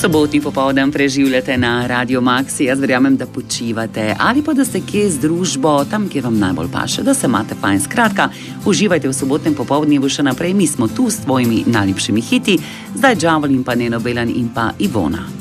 Sobotni popoldan preživljate na Radio Max. Jaz verjamem, da počivate ali pa da ste kje z družbo, tam, kjer vam najbolj paše, da se imate fajn. Skratka, uživajte v sobotnem popoldnevu še naprej. Mi smo tu s tvojimi najljubšimi hiti. Zdaj Džavolin, pa Neno Belan in pa Ivona.